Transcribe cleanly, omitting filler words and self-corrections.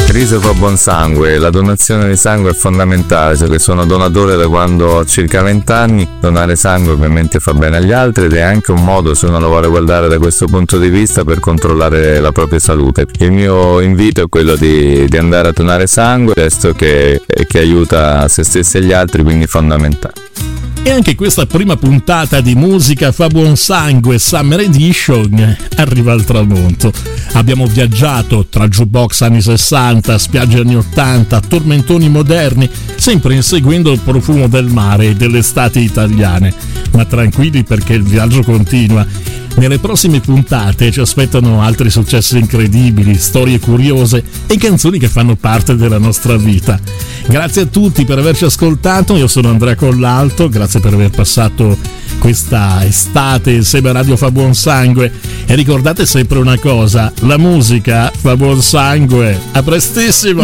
Criso fa buon sangue, la donazione di sangue è fondamentale, cioè che sono donatore da quando ho circa 20 anni, donare sangue ovviamente fa bene agli altri ed è anche un modo, se uno lo vuole guardare da questo punto di vista, per controllare la propria salute. Il mio invito è quello di andare a donare sangue, gesto che aiuta se stessi e gli altri, quindi fondamentale. E anche questa prima puntata di Musica fa buon sangue Summer Edition arriva al tramonto. Abbiamo viaggiato tra jukebox anni 60, spiagge anni 80, tormentoni moderni, sempre inseguendo il profumo del mare e delle estati italiane. Ma tranquilli, perché il viaggio continua. Nelle prossime puntate ci aspettano altri successi incredibili, storie curiose e canzoni che fanno parte della nostra vita. Grazie a tutti per averci ascoltato, io sono Andrea Collalto, grazie per aver passato questa estate insieme a Radio Fa Buon Sangue e ricordate sempre una cosa, la musica fa buon sangue. A prestissimo!